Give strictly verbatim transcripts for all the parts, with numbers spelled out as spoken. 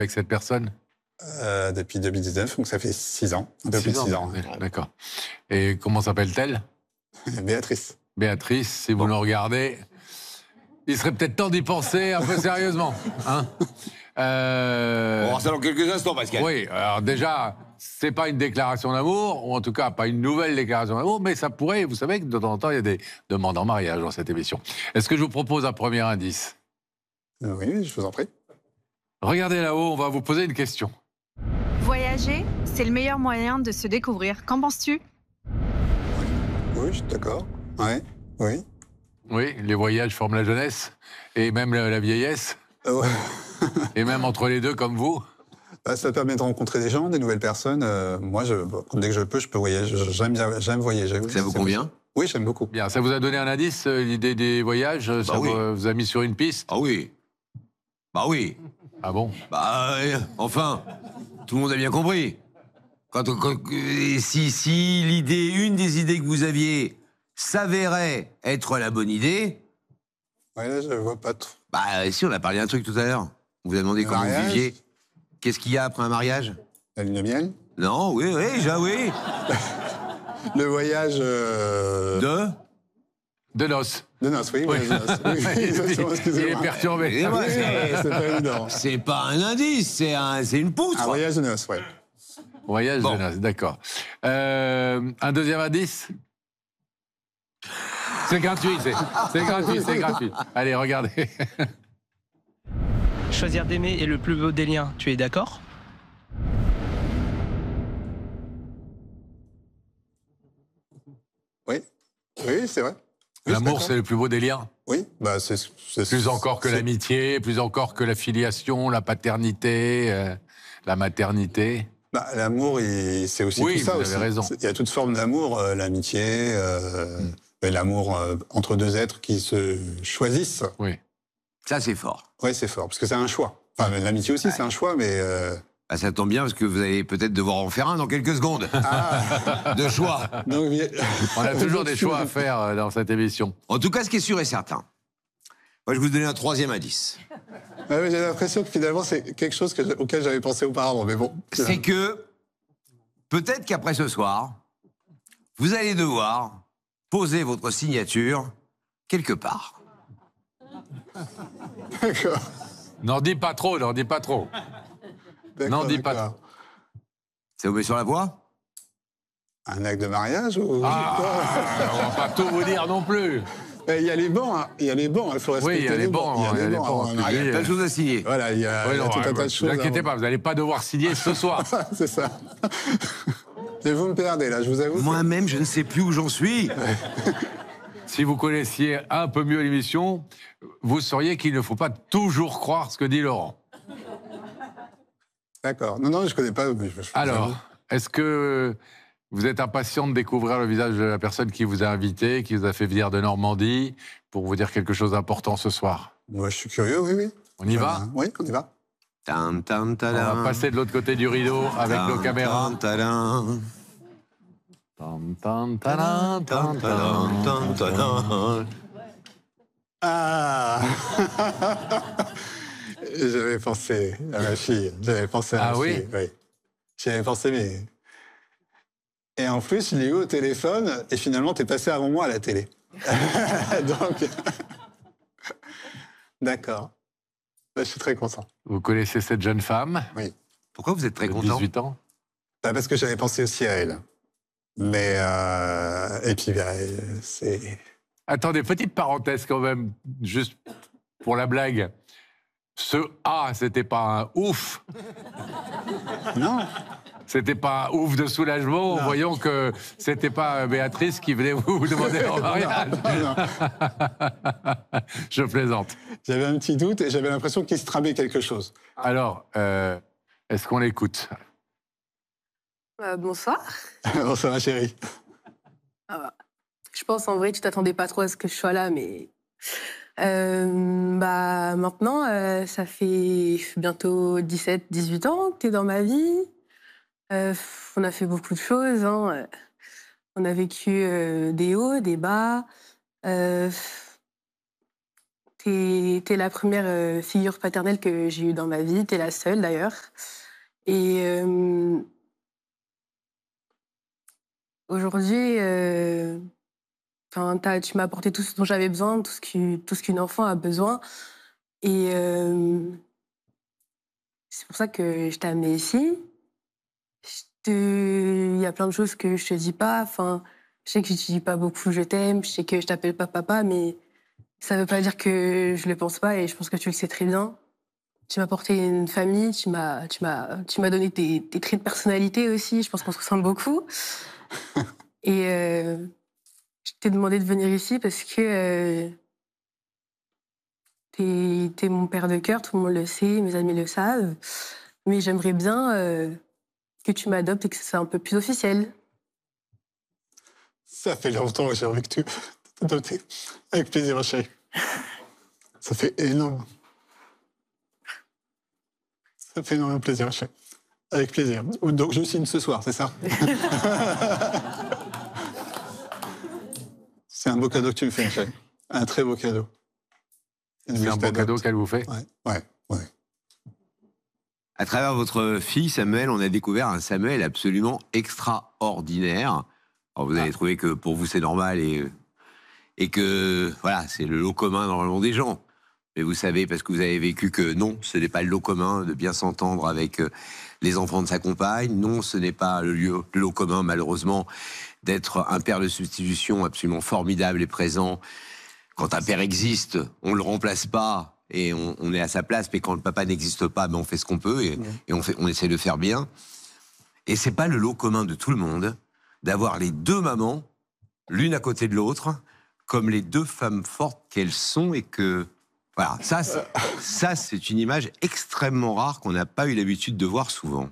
avec cette personne? euh, Depuis deux mille dix-neuf, donc ça fait six ans. Un peu Six plus de ans, six ans. oui, d'accord. Et comment s'appelle-t-elle? Béatrice. Béatrice, si vous nous regardez, il serait peut-être temps d'y penser un peu sérieusement. Hein euh... On va voir ça dans quelques instants, Pascal. Oui, alors déjà, c'est pas une déclaration d'amour, ou en tout cas pas une nouvelle déclaration d'amour, mais ça pourrait, vous savez que de temps en temps, il y a des demandes en mariage dans cette émission. Est-ce que je vous propose un premier indice? Euh, oui, je vous en prie. Regardez là-haut, on va vous poser une question. Voyager, c'est le meilleur moyen de se découvrir. Qu'en penses-tu? Oui, je suis d'accord. Ouais, oui. Oui, les voyages forment la jeunesse, et même la, la vieillesse, Euh, ouais. et même entre les deux comme vous. Bah, ça permet de rencontrer des gens, des nouvelles personnes. Euh, moi, je, bon, dès que je peux, je peux voyager. J'aime bien, j'aime voyager. Oui, Ça vous c'est convient? possible. Oui, j'aime beaucoup. Bien, ça vous a donné un indice, euh, l'idée des voyages? Ça oui. vous, vous a mis sur une piste? Ah oui. Bah oui. Ah bon? Bah, euh, enfin, tout le monde a bien compris. Quand, quand- euh, si si l'idée, une des idées que vous aviez s'avérait être la bonne idée, Ouais, là, je vois pas trop. bah si, on a parlé d'un truc tout à l'heure. On vous a demandé Le comment vous mariage. viviez. Qu'est-ce qu'il y a après un mariage? La lune de miel. Non, oui, oui, déjà oui. Le voyage euh, De De noces. de noces, oui. Oui. voyage de noces. Oui, oui, exactement, Il est excusez-moi. perturbé. Et moi, Oui, c'est- c'est pas évident. C'est pas un indice, c'est un, c'est une poutre. Un voyage de noces, ouais. Voyage Bon. de noces, d'accord. Euh, un deuxième indice? C'est gratuit, c'est c'est gratuit, c'est gratuit. Allez, regardez. Choisir d'aimer est le plus beau des liens, tu es d'accord? Oui. Oui, c'est vrai. Oui, L'amour, je suis c'est le plus beau des liens. d'accord. Oui, bah c'est... c'est- Plus encore que c'est- l'amitié, plus encore que la filiation, la paternité, euh, la maternité. Bah, l'amour, il- c'est aussi Oui, tout ça vous aussi. avez raison. Il y a toute forme d'amour, euh, l'amitié, euh, et l'amour euh, entre deux êtres qui se choisissent. Oui. Ça, c'est fort. Oui, c'est fort, parce que c'est un choix. Enfin, l'amitié aussi, c'est un choix, mais... euh, Bah, ça tombe bien parce que vous allez peut-être devoir en faire un dans quelques secondes. De choix. donc, vi- On a toujours des choix à faire euh, dans cette émission. En tout cas, ce qui est sûr et certain. Moi, je vais vous donner un troisième indice. Ouais, mais j'ai l'impression que finalement, c'est quelque chose que, auquel j'avais pensé auparavant, mais bon. C'est que peut-être qu'après ce soir, vous allez devoir poser votre signature quelque part. D'accord. N'en dis pas trop, n'en dis pas trop. D'accord, N'en dis pas d'accord. Ça vous met sur la voie? Un acte de mariage ou... Ah, on va pas tout vous dire non plus. Eh, Il y a les bancs, hein. Il y a les bancs, il faut respecter Oui, il y a les bancs, Il y a les bancs. bancs, hein. tu Ah, il y a dis, plein de euh, choses à signer. Voilà, il y a, Oui, il y a non, tout un euh, tas de Ne choses. vous inquiétez à- pas, vous n'allez pas devoir signer ce soir. C'est ça. Et vous me perdez, là, je vous avoue. Moi-même, je ne sais plus où j'en suis. Si vous connaissiez un peu mieux l'émission, vous sauriez qu'il ne faut pas toujours croire ce que dit Laurent. D'accord. Non, non, je connais pas. Mais je, je- Alors, est-ce que vous êtes impatient de découvrir le visage de la personne qui vous a invité, qui vous a fait venir de Normandie, pour vous dire quelque chose d'important ce soir? Moi, je suis curieux, oui, oui. On y va? Euh, Oui, on y va. Tam, tam, On tadam. va passer de l'autre côté du rideau avec Tam, nos caméras. tam, tadam. Tam, tam, tadam, Tam, tam, tadam, tam. tam, tadam. Ah J'avais pensé à ma fille. J'avais pensé à Ah ma oui fille. Oui. J'avais pensé, mais. Et en plus, je l'ai eu au téléphone, et finalement, t'es passé avant moi à la télé. Donc. D'accord. Bah, je suis très content. Vous connaissez cette jeune femme Oui. Pourquoi vous êtes très de content? dix-huit ans? Bah, parce que j'avais pensé aussi à elle. Mais. euh, Et puis, bah, c'est. Attendez, petite parenthèse quand même, juste pour la blague. Ce A, c'était pas un ouf, Non. c'était pas un ouf de soulagement, en voyant que c'était pas Béatrice qui venait vous demander en mariage. Non, non. Je plaisante. J'avais un petit doute et j'avais l'impression qu'il se tramait quelque chose. Alors, euh, est-ce qu'on l'écoute? Euh, bonsoir. Bon, ça va, chérie. Je pense en vrai, tu t'attendais pas trop à ce que je sois là, mais euh, bah maintenant, euh, ça fait bientôt dix-sept, dix-huit ans que t'es dans ma vie. Euh, on a fait beaucoup de choses. Hein. On a vécu euh, des hauts, des bas. Euh, T'es es la première euh, figure paternelle que j'ai eue dans ma vie. T'es la seule, d'ailleurs. Et euh, aujourd'hui, euh, t'as- tu m'as apporté tout ce dont j'avais besoin, tout ce qui- tout ce qu'une enfant a besoin. Et euh, c'est pour ça que je t'ai amenée ici. Je te- Il y a plein de choses que je te dis pas. Enfin, je sais que je te dis pas beaucoup je t'aime, je sais que je t'appelle pas papa, mais ça veut pas dire que je le pense pas et je pense que tu le sais très bien. Tu m'as apporté une famille, tu m'as tu m'as tu m'as donné tes, tes traits de personnalité aussi, je pense qu'on se ressemble beaucoup. Et euh, je t'ai demandé de venir ici parce que euh, t'es t'es mon père de cœur, tout le monde le sait, mes amis le savent. Mais j'aimerais bien euh, que tu m'adoptes et que ce soit un peu plus officiel. Ça fait longtemps que j'ai envie que tu t'adoptes. Avec plaisir, ma chérie. Ça fait énorme. Ça fait énormément plaisir, ma chérie. Avec plaisir. Donc je signe ce soir, c'est ça? C'est un beau cadeau que tu me fais, ma chérie. Un très beau cadeau. C'est un beau cadeau qu'elle vous fait. Ouais, ouais, ouais. À travers votre fille, Samuel, on a découvert un Samuel absolument extraordinaire. Alors vous allez Ah. trouver que pour vous, c'est normal et, et que, voilà, c'est le lot commun normalement des gens. Mais vous savez, parce que vous avez vécu que non, ce n'est pas le lot commun de bien s'entendre avec euh, les enfants de sa compagne. Non, ce n'est pas le, lieu, le lot commun, malheureusement, d'être un père de substitution absolument formidable et présent. Quand un père existe, on ne le remplace pas et on, on est à sa place. Mais quand le papa n'existe pas, ben on fait ce qu'on peut et, et on, fait, on essaie de faire bien. Et c'est pas le lot commun de tout le monde d'avoir les deux mamans, l'une à côté de l'autre, comme les deux femmes fortes qu'elles sont et que... Voilà, ça, c'est, ça, c'est une image extrêmement rare qu'on n'a pas eu l'habitude de voir souvent.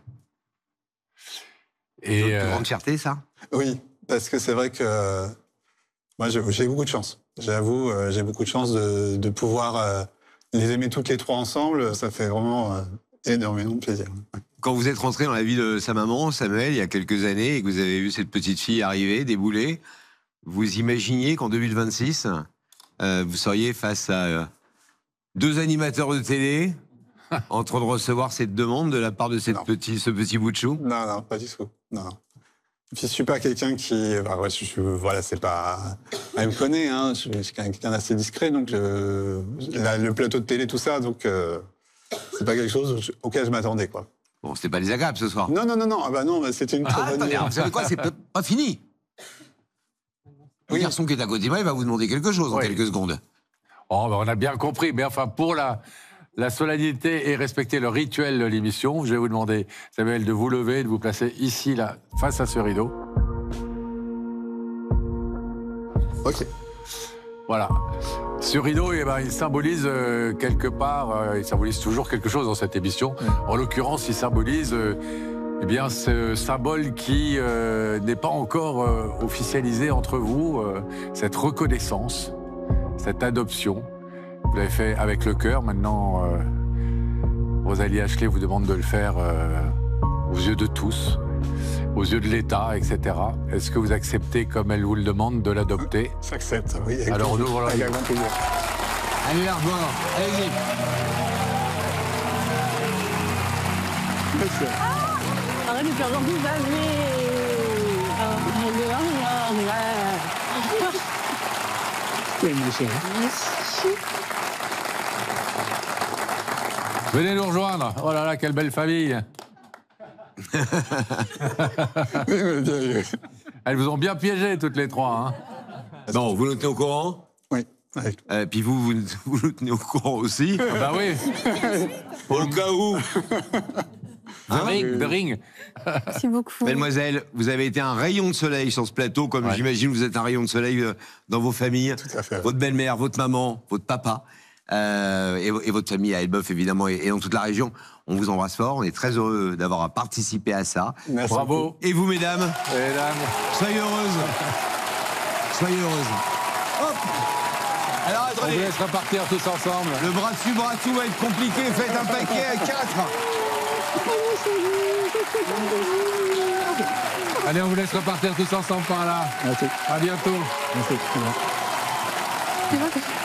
Et Donc, euh, grande fierté, ça? Oui, parce que c'est vrai que euh, moi, j'ai j'ai beaucoup de chance. J'avoue, euh, j'ai beaucoup de chance de, de pouvoir euh, les aimer toutes les trois ensemble. Ça fait vraiment euh, énormément de plaisir. Ouais. Quand vous êtes rentré dans la vie de sa maman, Samuel, il y a quelques années, et que vous avez vu cette petite fille arriver, débouler, vous imaginiez qu'en deux mille vingt-six, euh, vous seriez face à euh, deux animateurs de télé en train de recevoir cette demande de la part de cette petit, ce petit bout de chou? Non, non, pas du tout. Non, non. Puis, je suis pas quelqu'un qui... Bah, ouais, je, je, voilà, c'est pas... Elle me connaît, hein. Je, je suis quelqu'un d'assez discret, donc je, la, le plateau de télé, tout ça, donc euh, c'est pas quelque chose auquel je m'attendais, quoi. Bon, c'était pas désagréable ce soir. Non, non, non, non. Ah bah non, bah, c'était une très Ah, bonne attendez, idée. vous savez quoi, c'est pas, pas fini. Le Oui. garçon qui est à côté de moi, il va vous demander quelque chose en Oui. quelques secondes. oh, ben, on a bien compris. Mais enfin, pour la, la solennité et respecter le rituel de l'émission, je vais vous demander, Samuel, de vous lever, de vous placer ici, là, face à ce rideau. Ok. Voilà. Ce rideau, eh ben, il symbolise euh, quelque part, euh, il symbolise toujours quelque chose dans cette émission. En l'occurrence, il symbolise euh, eh bien, ce symbole qui euh, n'est pas encore euh, officialisé entre vous, euh, cette reconnaissance, cette adoption. Vous l'avez fait avec le cœur. Maintenant, euh, Rosalie Ashley vous demande de le faire euh, aux yeux de tous, aux yeux de l'État, et cetera. Est-ce que vous acceptez, comme elle vous le demande, de l'adopter? J'accepte, oui. avec Alors, plaisir. nous, voilà. Avec grand plaisir. Allez, la rejoindre. Allez-y. Merci. Arrête de faire gentil, vas-y. Oui, ma chérie. Venez nous rejoindre. Oh là là, quelle belle famille. Oui, oui, bien, oui. Elles vous ont bien piégé, toutes les trois. Hein. Bon, vous nous tenez au courant? Oui, avec- Euh, puis vous, vous, vous nous tenez au courant aussi, Ah bah oui, pour le cas où. the ring, the ring. Merci beaucoup. Mademoiselle, vous avez été un rayon de soleil sur ce plateau, comme Ouais. j'imagine vous êtes un rayon de soleil euh, dans vos familles. Tout à fait. Votre belle-mère, votre maman, votre papa, euh, et, vo- et votre famille à Elbeuf, évidemment, et, et dans toute la région. On vous embrasse fort, on est très heureux d'avoir participé à ça. Merci. Bravo. Et vous, mesdames, Mesdames. soyez heureuses. Soyez heureuses. Hop. Alors, On vous attendez, laisse repartir tous ensemble. le bras dessus, bras dessous va être compliqué. Faites un paquet à quatre. Allez, on vous laisse repartir tous ensemble par là. Merci. À bientôt. Merci. C'est vrai que-